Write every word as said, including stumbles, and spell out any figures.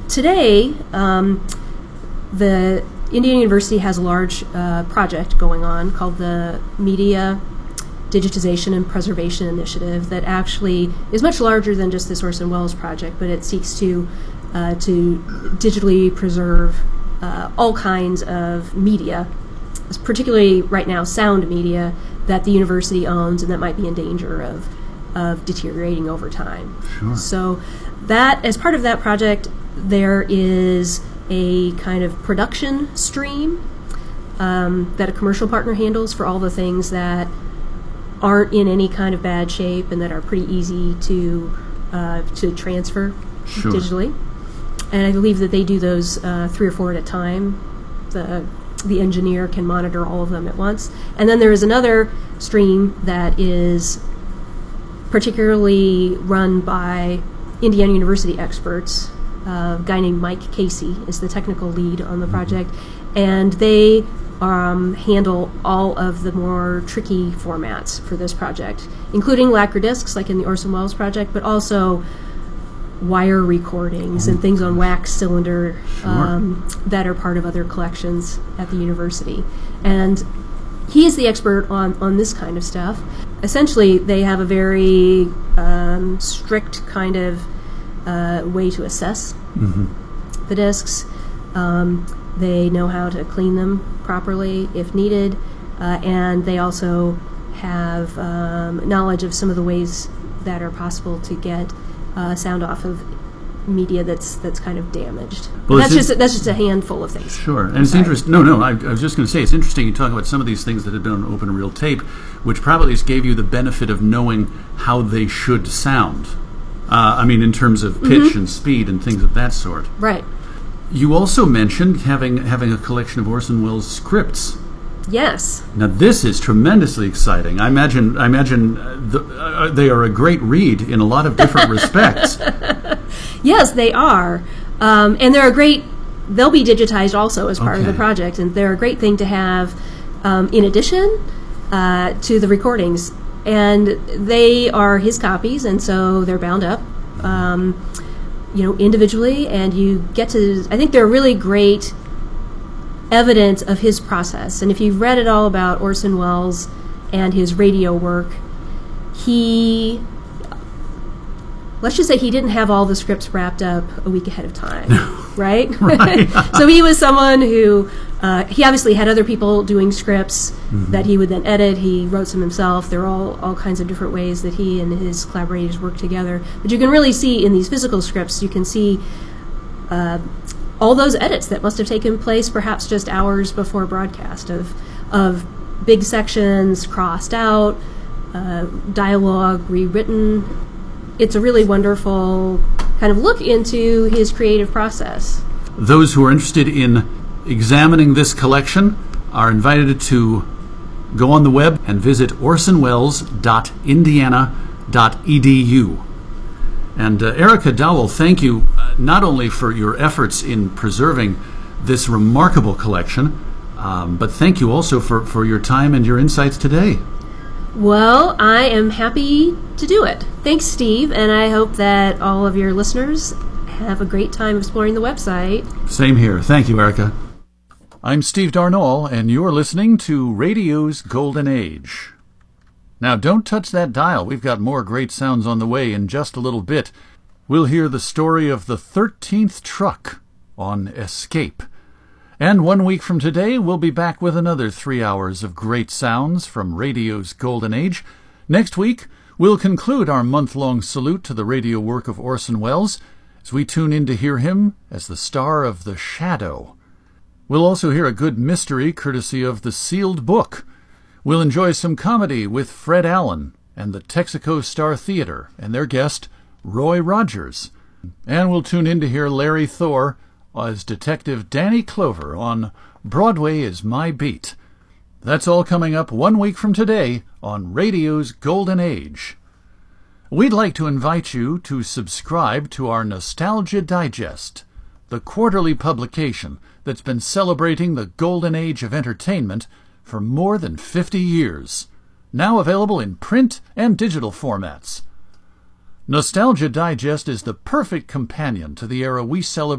today, um, the Indiana University has a large uh, project going on called the Media Digitization and Preservation Initiative that actually is much larger than just this Orson Welles project, but it seeks to uh, to digitally preserve uh, all kinds of media, particularly right now sound media that the university owns and that might be in danger of of deteriorating over time. Sure. So that, as part of that project, there is a kind of production stream um, that a commercial partner handles for all the things that aren't in any kind of bad shape and that are pretty easy to uh, to transfer Sure. digitally. And I believe that they do those uh, three or four at a time. The the engineer can monitor all of them at once. And then there is another stream that is particularly run by Indiana University experts. Uh, a guy named Mike Casey is the technical lead on the project, and they um, handle all of the more tricky formats for this project, including lacquer discs, like in the Orson Welles project, but also wire recordings and things on wax cylinder um, that are part of other collections at the university. And he is the expert on, on this kind of stuff. Essentially, they have a very um, strict kind of uh, way to assess Mm-hmm. the discs. Um, they know how to clean them properly if needed, uh, and they also have um, knowledge of some of the ways that are possible to get uh, sound off of media that's that's kind of damaged. Well, that's it's just that's just a handful of things. Sure, and it's Sorry. interesting. No, no, I, I was just going to say it's interesting you talk about some of these things that have been on open reel tape, which probably just gave you the benefit of knowing how they should sound. Uh, I mean, in terms of pitch Mm-hmm. and speed and things of that sort. Right. You also mentioned having having a collection of Orson Welles scripts. Yes. Now, this is tremendously exciting. I imagine, I imagine uh, the, uh, they are a great read in a lot of different respects. Yes, they are, um, and they're a great. They'll be digitized also as part of Okay. the project, and they're a great thing to have um, in addition uh, to the recordings. And they are his copies, and so they're bound up, um, you know, individually. And you get to. I think they're really great evidence of his process. And if you've read at all about Orson Welles and his radio work, he. Let's just say he didn't have all the scripts wrapped up a week ahead of time, right? Right. So he was someone who, uh, he obviously had other people doing scripts Mm-hmm. that he would then edit. He wrote some himself. There are all, all kinds of different ways that he and his collaborators work together. But you can really see in these physical scripts, you can see uh, all those edits that must have taken place perhaps just hours before broadcast of, of big sections crossed out, uh, dialogue rewritten. It's a really wonderful kind of look into his creative process. Those who are interested in examining this collection are invited to go on the web and visit orson welles dot indiana dot e d u. And uh, Erica Dowell, thank you uh, not only for your efforts in preserving this remarkable collection, um, but thank you also for, for your time and your insights today. Well, I am happy to do it. Thanks, Steve, and I hope that all of your listeners have a great time exploring the website. Same here. Thank you, Erica. I'm Steve Darnall, and you're listening to Radio's Golden Age. Now, don't touch that dial. We've got more great sounds on the way in just a little bit. We'll hear the story of the thirteenth truck on Escape. And one week from today, we'll be back with another three hours of great sounds from radio's golden age. Next week, we'll conclude our month-long salute to the radio work of Orson Welles as we tune in to hear him as the star of The Shadow. We'll also hear a good mystery courtesy of The Sealed Book. We'll enjoy some comedy with Fred Allen and the Texaco Star Theater and their guest, Roy Rogers. And we'll tune in to hear Larry Thor as Detective Danny Clover on Broadway is My Beat. That's all coming up one week from today on Radio's Golden Age. We'd like to invite you to subscribe to our Nostalgia Digest, the quarterly publication that's been celebrating the golden age of entertainment for more than fifty years, now available in print and digital formats. Nostalgia Digest is the perfect companion to the era we celebrate